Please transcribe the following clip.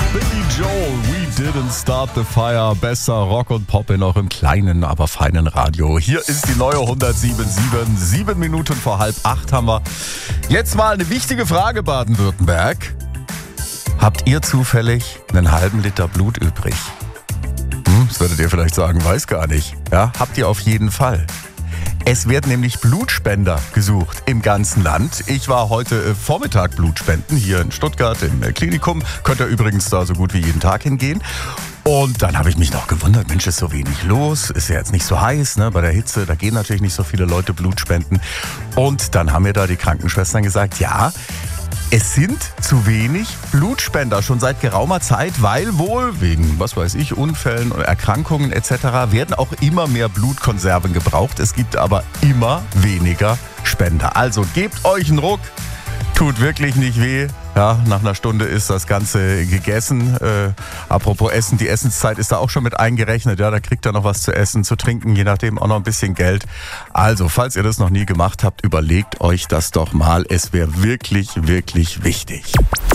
Billy Joel, We Didn't Start the Fire. Besser Rock und Pop in eurem kleinen, aber feinen Radio. Hier ist die neue 107.7. 7 Minuten vor 7:30 haben wir. Jetzt mal eine wichtige Frage, Baden-Württemberg. Habt ihr zufällig einen halben Liter Blut übrig? Das würdet ihr vielleicht sagen, weiß gar nicht. Ja, habt ihr auf jeden Fall. Es werden nämlich Blutspender gesucht im ganzen Land. Ich war heute Vormittag Blutspenden hier in Stuttgart im Klinikum. Könnt ihr übrigens da so gut wie jeden Tag hingehen. Und dann habe ich mich noch gewundert, Mensch, ist so wenig los, ist ja jetzt nicht so heiß, ne? Bei der Hitze, da gehen natürlich nicht so viele Leute Blut spenden. Und dann haben mir da die Krankenschwestern gesagt, ja, es sind zu wenig Blutspender schon seit geraumer Zeit, weil wohl wegen, was weiß ich, Unfällen und Erkrankungen etc. werden auch immer mehr Blutkonserven gebraucht. Es gibt aber immer weniger Spender. Also gebt euch einen Ruck, tut wirklich nicht weh. Ja, nach einer Stunde ist das Ganze gegessen. Apropos Essen, die Essenszeit ist da auch schon mit eingerechnet. Ja, da kriegt ihr noch was zu essen, zu trinken, je nachdem auch noch ein bisschen Geld. Also, falls ihr das noch nie gemacht habt, überlegt euch das doch mal. Es wäre wirklich, wirklich wichtig.